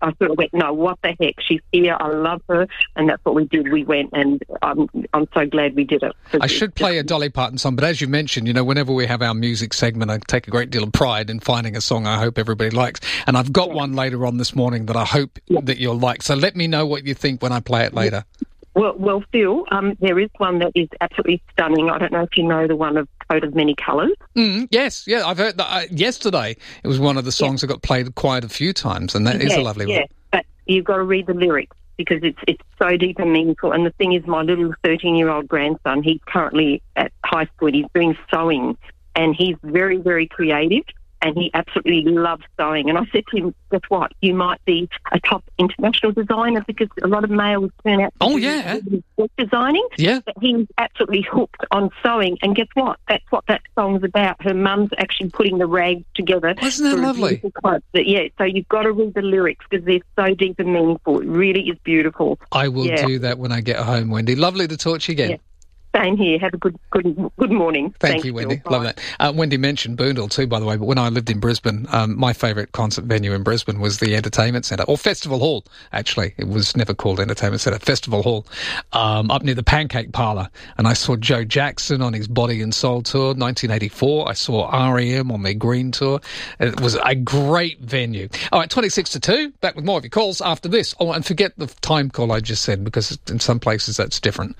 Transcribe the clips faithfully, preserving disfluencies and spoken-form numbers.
I sort of went, no, what the heck? She's here. I love her. And that's what we did. We went, and I'm I'm so glad we did it. I should play a Dolly Parton song, but as you mentioned, you know, whenever we have our music segment, I take a great deal of pride in finding a song I hope everybody likes. And I've got yeah. one later on this morning that I hope yeah. that you'll like. So let me know what you think when I play it later. Well, well, Phil, um, there is one that is absolutely stunning. I don't know if you know the one of Coat of Many Colours. Mm, yes, yeah, I've heard that. Uh, yesterday, it was one of the songs yeah. that got played quite a few times, and that yeah, is a lovely yeah. one. But you've got to read the lyrics because it's it's so deep and meaningful. And the thing is, my little thirteen-year-old grandson, he's currently at high school and he's doing sewing, and he's very, very creative. And he absolutely loves sewing. And I said to him, guess what? You might be a top international designer because a lot of males turn out to oh, be yeah. designing. Yeah. But he's absolutely hooked on sewing. And guess what? That's what that song's about. Her mum's actually putting the rags together. Isn't that lovely? But yeah, so you've got to read the lyrics because they're so deep and meaningful. It really is beautiful. I will yeah. do that when I get home, Wendy. Lovely to talk to you again. Yeah. Same here. Have a good good good morning. Thank Thanks, you, Wendy. Phil. Love that. Uh, Wendy mentioned Boondall too, by the way, but when I lived in Brisbane, um, my favourite concert venue in Brisbane was the Entertainment Centre, or Festival Hall, actually. It was never called Entertainment Centre, Festival Hall, um, up near the Pancake Parlour. And I saw Joe Jackson on his Body and Soul tour, nineteen eighty-four. I saw R E M on their Green tour. It was a great venue. All right, twenty-six to two. Back with more of your calls after this. Oh, and forget the time call I just said, because in some places that's different.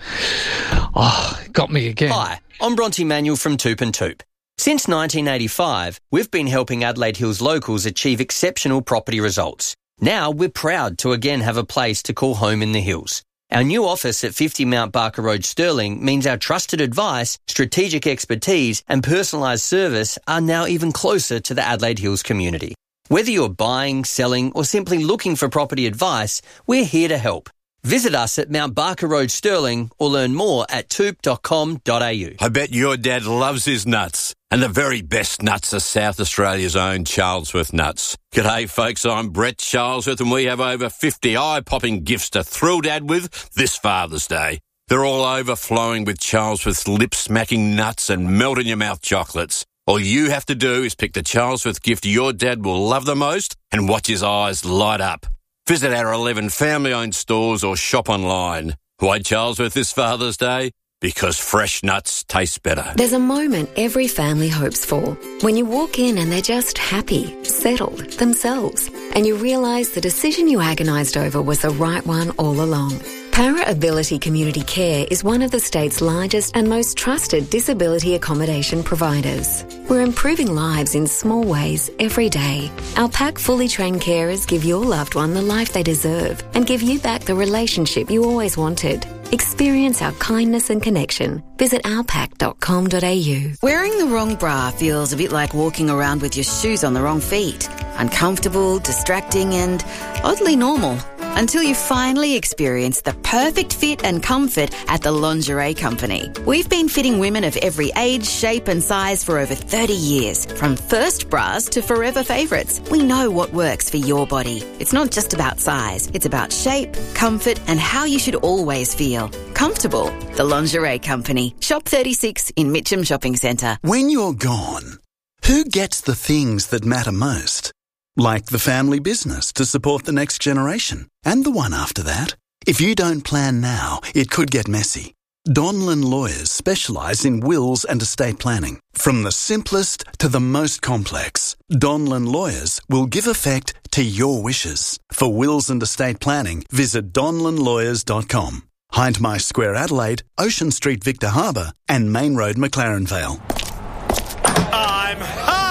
Oh, got me again. Hi, I'm Bronte Manuel from Toop and Toop. Since nineteen eighty-five, we've been helping Adelaide Hills locals achieve exceptional property results. Now we're proud to again have a place to call home in the hills. Our new office at fifty Mount Barker Road, Stirling, means our trusted advice, strategic expertise and personalised service are now even closer to the Adelaide Hills community. Whether you're buying, selling or simply looking for property advice, we're here to help. Visit us at Mount Barker Road, Stirling, or learn more at toop dot com dot a u. I bet your dad loves his nuts. And the very best nuts are South Australia's own Charlesworth nuts. G'day, folks. I'm Brett Charlesworth, and we have over fifty eye-popping gifts to thrill Dad with this Father's Day. They're all overflowing with Charlesworth's lip-smacking nuts and melt-in-your-mouth chocolates. All you have to do is pick the Charlesworth gift your dad will love the most and watch his eyes light up. Visit our eleven family-owned stores or shop online. Why Charlesworth this Father's Day? Because fresh nuts taste better. There's a moment every family hopes for. When you walk in and they're just happy, settled, themselves, and you realise the decision you agonised over was the right one all along. Para Ability Community Care is one of the state's largest and most trusted disability accommodation providers. We're improving lives in small ways every day. Our P A C fully trained carers give your loved one the life they deserve and give you back the relationship you always wanted. Experience our kindness and connection. Visit our pac dot com dot a u. Wearing the wrong bra feels a bit like walking around with your shoes on the wrong feet. Uncomfortable, distracting and oddly normal. Until you finally experience the perfect fit and comfort at the Lingerie Company. We've been fitting women of every age, shape and size for over thirty years. From first bras to forever favourites, we know what works for your body. It's not just about size. It's about shape, comfort and how you should always feel. Comfortable. The Lingerie Company. Shop thirty-six in Mitcham Shopping Centre. When you're gone, who gets the things that matter most? Like the family business to support the next generation and the one after that. If you don't plan now, it could get messy. Donlan Lawyers specialise in wills and estate planning. From the simplest to the most complex, Donlan Lawyers will give effect to your wishes. For wills and estate planning, visit donlan lawyers dot com. Hindmarsh Square, Adelaide, Ocean Street, Victor Harbour and Main Road, McLaren Vale. I'm home!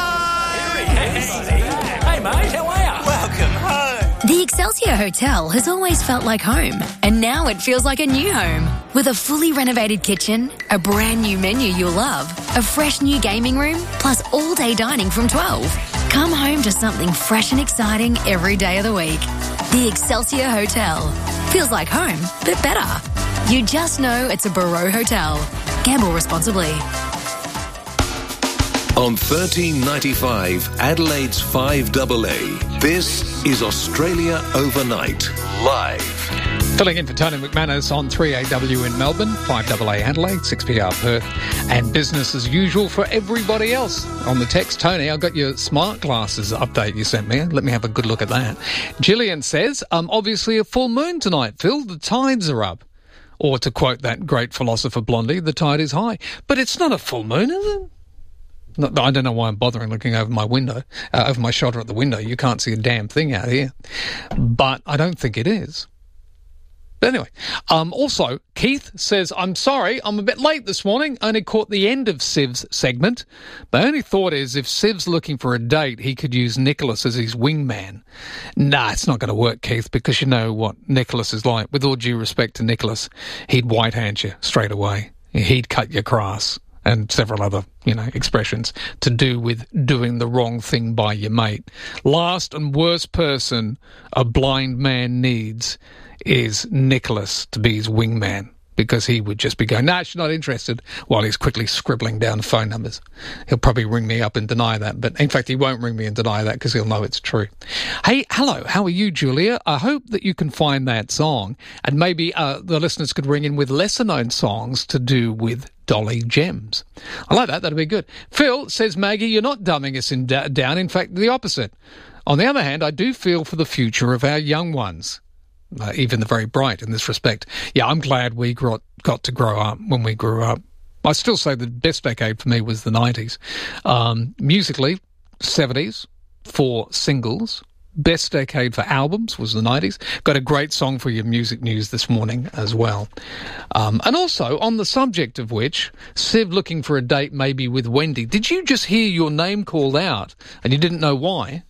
Hey, mate, how are you? Welcome home. The Excelsior Hotel has always felt like home, and now it feels like a new home. With a fully renovated kitchen, a brand new menu you'll love, a fresh new gaming room, plus all-day dining from twelve. Come home to something fresh and exciting every day of the week. The Excelsior Hotel. Feels like home, but better. You just know it's a Barreau Hotel. Gamble responsibly. On thirteen ninety-five, Adelaide's five A A, this is Australia Overnight, live. Filling in for Tony McManus on three A W in Melbourne, five A A Adelaide, six P R Perth, and business as usual for everybody else. On the text, Tony, I got your smart glasses update you sent me. Let me have a good look at that. Gillian says, um, obviously a full moon tonight, Phil. The tides are up. Or to quote that great philosopher Blondie, the tide is high. But it's not a full moon, is it? Not, I don't know why I'm bothering looking over my window, uh, over my shoulder at the window. You can't see a damn thing out here. But I don't think it is. But anyway, um, also, Keith says, I'm sorry, I'm a bit late this morning. Only caught the end of Siv's segment. My only thought is if Siv's looking for a date, he could use Nicholas as his wingman. Nah, it's not going to work, Keith, because you know what Nicholas is like. With all due respect to Nicholas, he'd white-hand you straight away. He'd cut your grass and several other, you know, expressions to do with doing the wrong thing by your mate. Last and worst person a blind man needs is Nicholas to be his wingman, because he would just be going, nah, she's not interested, while he's quickly scribbling down phone numbers. He'll probably ring me up and deny that, but in fact he won't ring me and deny that because he'll know it's true. Hey, hello, how are you, Julia? I hope that you can find that song, and maybe uh, the listeners could ring in with lesser-known songs to do with Dolly Gems. I like that, that'll be good. Phil says, Maggie, you're not dumbing us in da- down, in fact, the opposite. On the other hand, I do feel for the future of our young ones. Uh, even the very bright in this respect. Yeah, I'm glad we got, got to grow up when we grew up. I still say the best decade for me was the nineties. Um, musically, seventies for singles. Best decade for albums was the nineties. Got a great song for your music news this morning as well. Um, and also, on the subject of which, Siv looking for a date maybe with Wendy. Did you just hear your name called out and you didn't know why?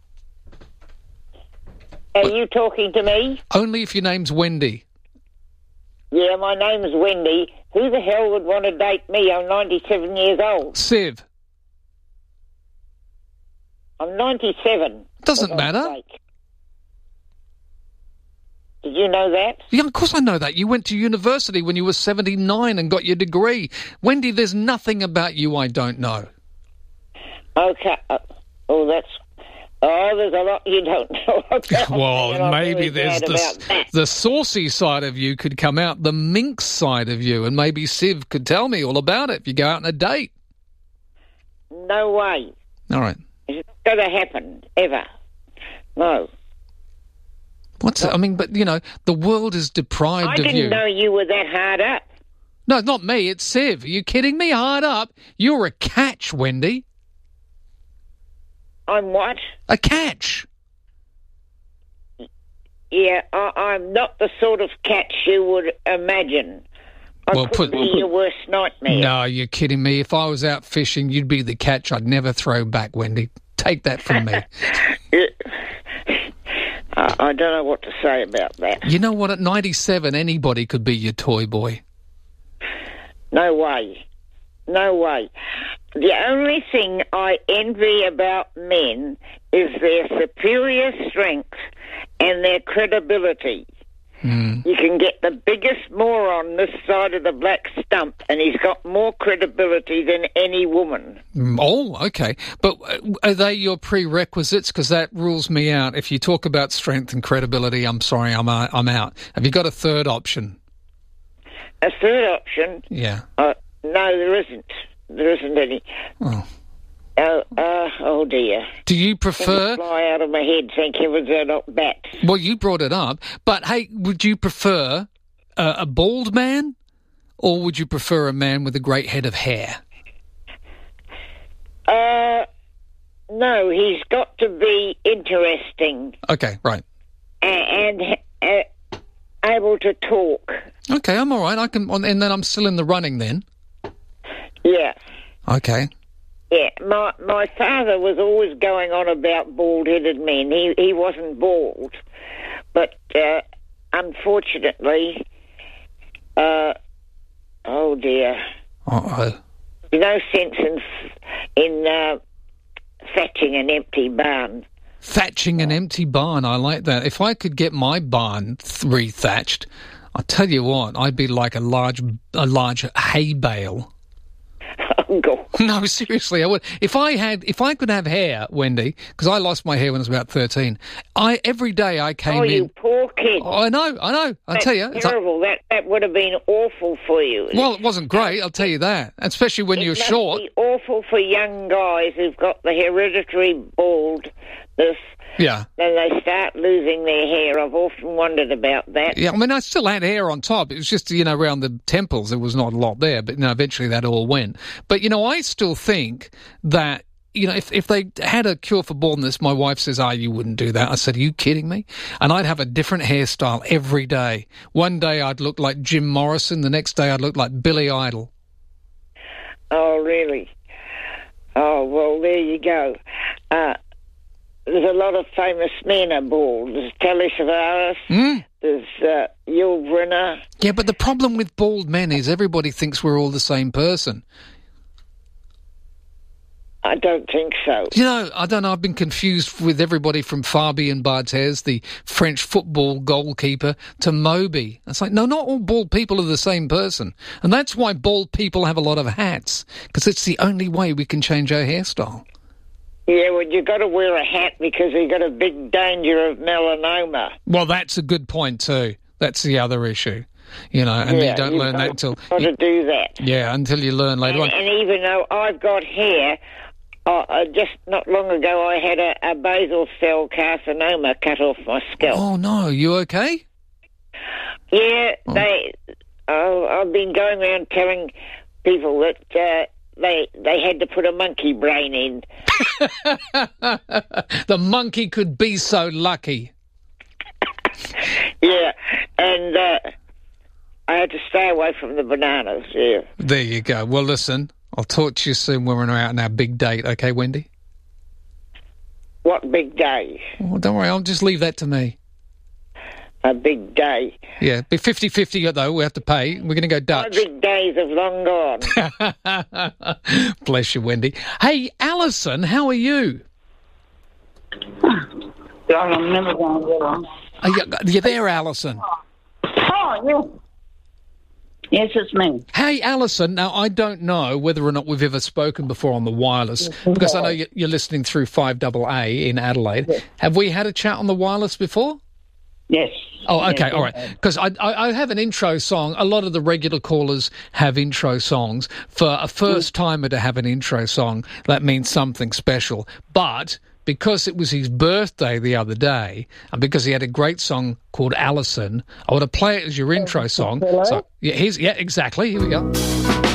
Are you talking to me? Only if your name's Wendy. Yeah, my name's Wendy. Who the hell would want to date me? I'm ninety-seven years old. Siv. I'm ninety-seven. Doesn't matter. Did you know that? Yeah, of course I know that. You went to university when you were seventy-nine and got your degree. Wendy, there's nothing about you I don't know. Okay. Uh, oh, that's... Oh, there's a lot you don't know about. Well, maybe there's the, the saucy side of you could come out, the minx side of you, and maybe Siv could tell me all about it if you go out on a date. No way. All right. It's not going to happen, ever. No. What's that? I mean, but, you know, the world is deprived I of you. I didn't know you were that hard up. No, not me, it's Siv. Are you kidding me? Hard up? You're a catch, Wendy. I'm what? A catch. Yeah, I, I'm not the sort of catch you would imagine. I well, could put, be your worst nightmare. No, you're kidding me. If I was out fishing, you'd be the catch I'd never throw back, Wendy. Take that from me. I, I don't know what to say about that. You know what? At ninety-seven, anybody could be your toy boy. No way. No way. The only thing I envy about men is their superior strength and their credibility. Mm. You can get the biggest moron this side of the black stump, and he's got more credibility than any woman. Oh, okay. But are they your prerequisites? Because that rules me out. If you talk about strength and credibility, I'm sorry, I'm uh, I'm out. Have you got a third option? A third option? Yeah. Uh, no, there isn't. There isn't any. Oh. Oh, uh, oh dear. Do you prefer... Things fly out of my head, thank heavens they're not bats. Well, you brought it up, but hey, would you prefer uh, a bald man, or would you prefer a man with a great head of hair? Uh, no, he's got to be interesting. Okay, right. And, and uh, able to talk. Okay, I'm all right. I can, and then I'm still in the running then. Yeah. Okay. Yeah, my my father was always going on about bald-headed men. He he wasn't bald, but uh, unfortunately, uh, oh dear, uh-oh. No sense in in uh, thatching an empty barn. Thatching an empty barn, I like that. If I could get my barn re-thatched, I'll tell you what, I'd be like a large a large hay bale. Oh God. No, seriously, I would. If I had, if I could have hair, Wendy, because I lost my hair when I was about thirteen. I every day I came oh, in. Oh, you poor kid! Oh, I know, I know. I That's tell you, terrible. Like, that that would have been awful for you. Well, it wasn't great. I'll tell you that, especially when it you're must short. Be awful for young guys who've got the hereditary baldness. Yeah. Then they start losing their hair. I've often wondered about that. Yeah, I mean, I still had hair on top. It was just, you know, around the temples. There was not a lot there, but, you know, eventually that all went. But, you know, I still think that, you know, if, if they had a cure for baldness, my wife says, oh, you wouldn't do that. I said, are you kidding me? And I'd have a different hairstyle every day. One day I'd look like Jim Morrison. The next day I'd look like Billy Idol. Oh, really? Oh, well, there you go. Uh, There's a lot of famous men are bald. There's Telly Savalas. Mm. There's uh, Yul Brynner. Yeah, but the problem with bald men is everybody thinks we're all the same person. I don't think so. You know, I don't know. I've been confused with everybody from Fabien Barthez, the French football goalkeeper, to Moby. It's like, no, not all bald people are the same person. And that's why bald people have a lot of hats, because it's the only way we can change our hairstyle. Yeah, well, you've got to wear a hat because you've got a big danger of melanoma. Well, that's a good point too. That's the other issue, you know, and yeah, you don't learn that until... You've got to do that. Yeah, until you learn later and, on. And even though I've got hair, uh, uh, just not long ago I had a, a basal cell carcinoma cut off my scalp. Oh, no, you okay? Yeah, oh. they... Uh, I've been going around telling people that... Uh, They they had to put a monkey brain in. The monkey could be so lucky. Yeah, and uh, I had to stay away from the bananas, yeah. There you go. Well, listen, I'll talk to you soon when we're out on our big date, okay, Wendy? What big day? Oh, don't worry, I'll just leave that to me. A big day. Yeah, be fifty-fifty though, we have to pay. We're going to go Dutch. My big days have long gone. Bless you, Wendy. Hey, Alison, how are you? I'm never going to get on. Are you, are you there, Alison? Oh, yeah. Yes, it's me. Hey, Alison, now I don't know whether or not we've ever spoken before on the wireless, because I know you're listening through five A A in Adelaide. Yes. Have we had a chat on the wireless before? Yes. Oh, okay, yes, all right. Because I, I I have an intro song. A lot of the regular callers have intro songs. For a first-timer to have an intro song, that means something special. But because it was his birthday the other day, and because he had a great song called Alison, I want to play it as your intro song. Hello? So, yeah, here's, yeah, exactly. Here we go.